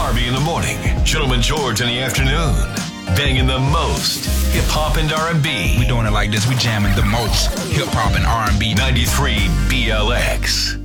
Harvey in the morning, Gentleman George in the afternoon. Banging the most hip hop and R&B. We doing it like this. We jamming the most hip hop and R&B. 93 BLX.